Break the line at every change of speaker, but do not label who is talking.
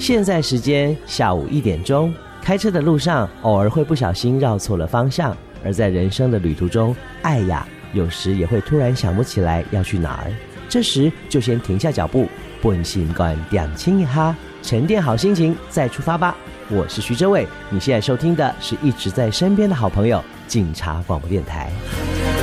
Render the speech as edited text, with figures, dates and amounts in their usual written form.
现在时间下午1点钟，开车的路上偶尔会不小心绕错了方向，而在人生的旅途中，哎呀，有时也会突然想不起来要去哪儿，这时就先停下脚步，本心观点清一哈，沉淀好心情再出发吧。我是徐哲伟，你现在收听的是一直在身边的好朋友警察广播电台。